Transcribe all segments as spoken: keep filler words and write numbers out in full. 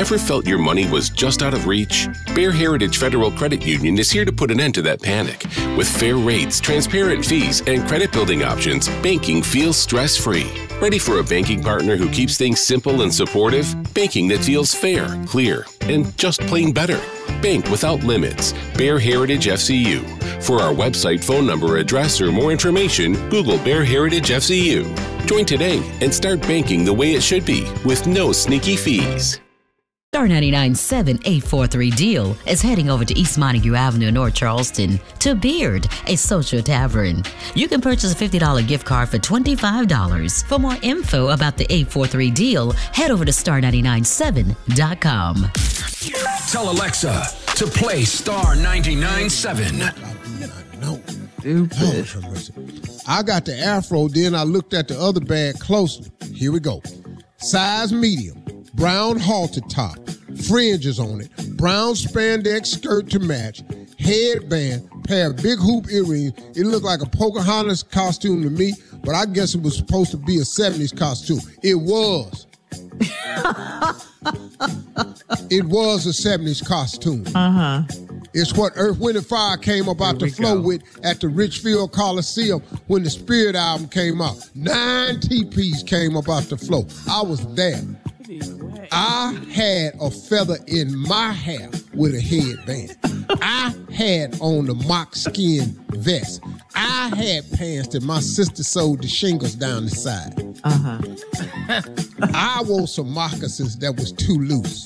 Ever felt your money was just out of reach? Bear Heritage Federal Credit Union is here to put an end to that panic. With fair rates, transparent fees, and credit building options, banking feels stress-free. Ready for a banking partner who keeps things simple and supportive? Banking that feels fair, clear, and just plain better. Bank without limits. Bear Heritage F C U. For our website, phone number, address, or more information, Google Bear Heritage F C U. Join today and start banking the way it should be with no sneaky fees. Star ninety-nine point seven eight four three Deal is heading over to East Montague Avenue in North Charleston to Beard, a social tavern. You can purchase a fifty dollars gift card for twenty-five dollars. For more info about the eight four three Deal, head over to star ninety-nine point seven dot com. Tell Alexa to play Star ninety-nine point seven. No. Stupid. I got the afro, then I looked at the other bag closely. Here we go. Size medium, brown halter top, fringes on it, brown spandex skirt to match, headband, pair of big hoop earrings. It looked like a Pocahontas costume to me, but I guess it was supposed to be a seventies costume. It was. It was a seventies costume. Uh-huh. It's what Earth, Wind, and Fire came up out the flow go. with at the Richfield Coliseum when the Spirit album came out. Nine T Ps came up out the flow. I was there. I had a feather in my hair with a headband. I had on the mock skin vest. I had pants that my sister sewed the shingles down the side. Uh-huh. I wore some moccasins that was too loose.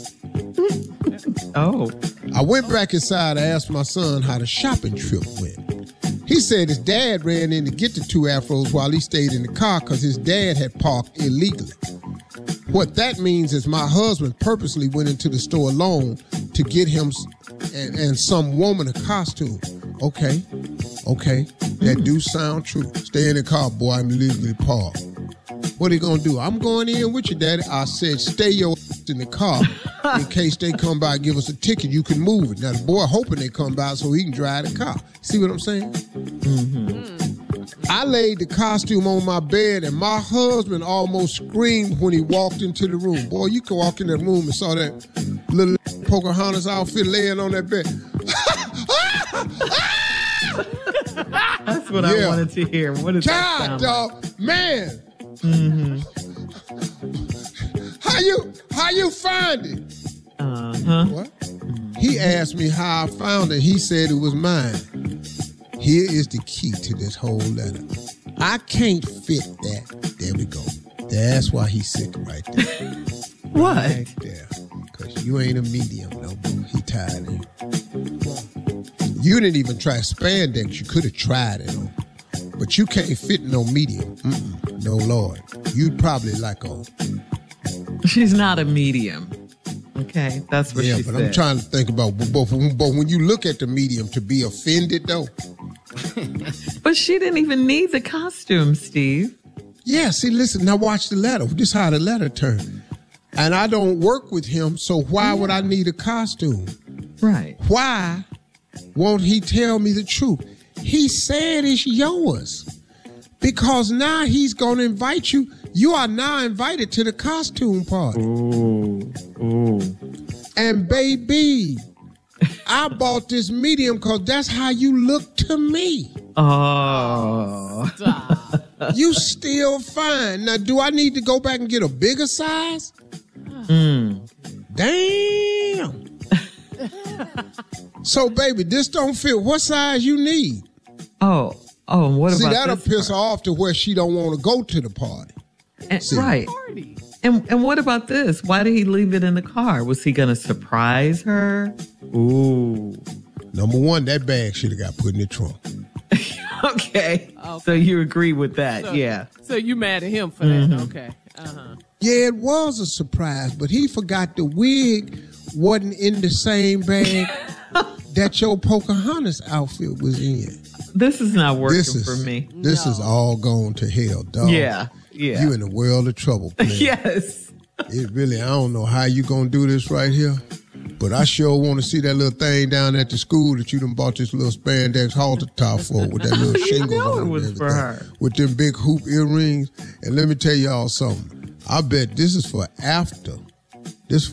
Oh. I went back inside and asked my son how the shopping trip went. He said his dad ran in to get the two afros while he stayed in the car because his dad had parked illegally. What that means is my husband purposely went into the store alone to get him and, and some woman a costume. Okay, okay, that do sound true. Stay in the car, boy, I'm illegally parked. What are you going to do? I'm going in with you, Daddy. I said, stay your ass in the car in case they come by and give us a ticket. You can move it. Now, the boy hoping they come by so he can drive the car. See what I'm saying? Mm-hmm. I laid the costume on my bed, and my husband almost screamed when he walked into the room. Boy, you could walk in that room and saw that little Pocahontas outfit laying on that bed. That's what yeah. I wanted to hear. What is God, that sound dog, like? Man. Mm-hmm. How you how you find it? Uh-huh. What? He asked me how I found it. He said it was mine. Here is the key to this whole letter. I can't fit that. There we go. That's why he's sick right there. What? Right there. Because you ain't a medium no more. He tired of you. You didn't even try spandex. You could have tried it on. But you can't fit no medium. Mm-mm. No, Lord. You'd probably like a... She's not a medium. Okay, that's what yeah, she said. Yeah, but I'm trying to think about... But, but when you look at the medium, to be offended, though... But she didn't even need the costume, Steve. Yeah, see, listen, now watch the letter. This is how the letter turned. And I don't work with him, so why yeah. would I need a costume? Right. Why won't he tell me the truth? He said it's yours because now he's going to invite you. You are now invited to the costume party. Ooh, ooh. And baby, I bought this medium because that's how you look to me. Oh. You still fine. Now, do I need to go back and get a bigger size? Mm. Damn. So, baby, this don't fit. What size you need? Oh, oh, and what See, about See, that'll this piss her part? off to where she don't want to go to the party. And, See? Right. And and what about this? Why did he leave it in the car? Was he going to surprise her? Ooh. Number one, that bag should have got put in the trunk. Okay. okay. So you agree with that, so, yeah. So you mad at him for mm-hmm. that, okay. Uh-huh. Yeah, it was a surprise, but he forgot the wig wasn't in the same bag that your Pocahontas outfit was in. This is not working this is, for me. This no. is all going to hell, dog. Yeah, yeah. You in a world of trouble, player. Yes. It really, I don't know how you going to do this right here, but I sure want to see that little thing down at the school that you done bought this little spandex halter top for with that little shingle know on it it was for her. With them big hoop earrings. And let me tell y'all something. I bet this is for after